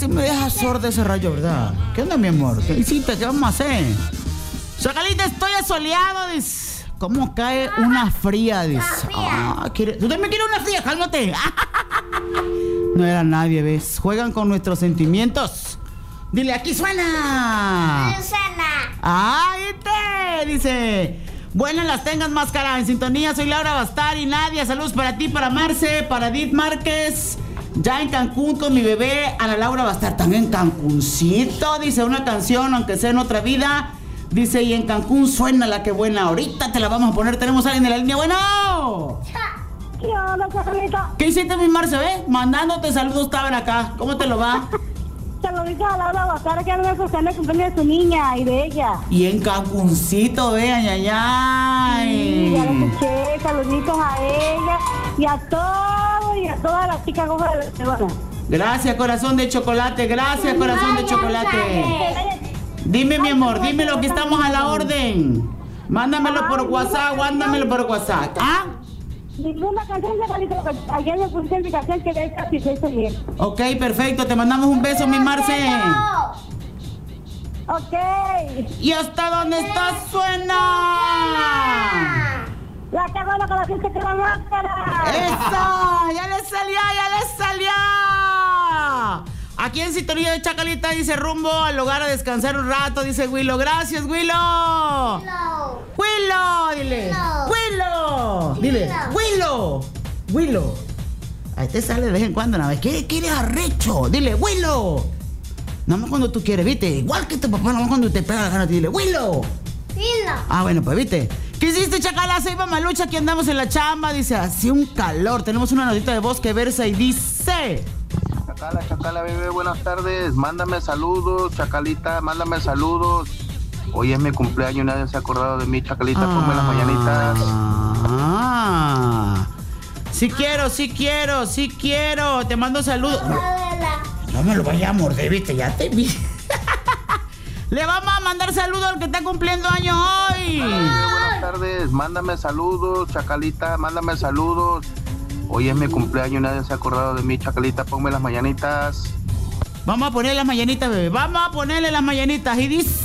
casi me deja sorda ese rayo, ¿verdad? ¿Qué onda, mi amor? ¿Qué hiciste? ¿Qué vamos a hacer? Chacalita, estoy asoleado, dice. ¿Cómo cae una fría, dice? ¿Tú también quieres una fría? Cálmate. No era nadie, ¿ves? Juegan con nuestros sentimientos. Dile, aquí suena. ¡Ay, te! Dice, buenas las tengas, máscara. En sintonía, soy Laura Bastar y Nadia. Saludos para ti, para Marce, para Edith Márquez. Ya en Cancún con mi bebé, Ana Laura Bastar. También en Cancuncito, dice, una canción, aunque sea en otra vida. Dice, y en Cancún suena la que buena. Ahorita te la vamos a poner. Tenemos a alguien de la línea. Bueno. ¿Qué onda, Chacalita? ¿Qué hiciste, mi Marce? Mandándote saludos, estaban acá. ¿Cómo te lo va? Saluditos a Laura Bastar, que anda festejando el cumpleaños de su niña y de ella. Y en Cancuncito, vean, Sí, ya lo escuché. Saluditos a ella y a todas las chicas de la semana. Gracias, corazón de chocolate. Gracias, corazón de chocolate. Dime, mi amor, dime lo que estamos a la orden. Mándamelo por WhatsApp, mándamelo por WhatsApp. ¿Ah? Ninguna canción, Chacalita, ayer le puse mi canción que de casi se hizo bien. Ok, perfecto, te mandamos un beso, mi Marce. Ok. ¿Y hasta dónde estás? ¡Suena! La que bueno con la gente que la máscara. ¡Eso! ¡Ya le salió, ya le salió! Aquí en sintonía de Chacalita dice rumbo al hogar a descansar un rato, dice Willow. Gracias, Willow. Willow, dile. Willow. Dile. Willow. Ahí te sale de vez en cuando, ¿no? ¿Qué quieres arrecho? Dile, Willow. Nada más cuando tú quieres, ¿viste? Igual que tu papá, nada más cuando te pega la gana, dile, Willow. Ah, bueno, pues, ¿viste? ¿Qué hiciste, Chacala? Se iba Malucha, aquí andamos en la chamba. Dice, así un calor. Tenemos una notita de voz que versa y dice... Chacala, bebé, buenas tardes. Mándame saludos, Chacalita, mándame saludos. Hoy es mi cumpleaños, nadie se ha acordado de mí, Chacalita, ponme las mañanitas. Sí quiero. Te mando saludos. No me lo vayas a morder, ¿viste? Ya te vi. Le vamos a mandar saludos al que está cumpliendo años hoy. Buenas tardes, mándame saludos, Chacalita, mándame saludos. Hoy es mi cumpleaños, nadie se ha acordado de mí, Chacalita, ponme las mañanitas. Vamos a poner las mañanitas, bebé. Vamos a ponerle las mañanitas. Y dice...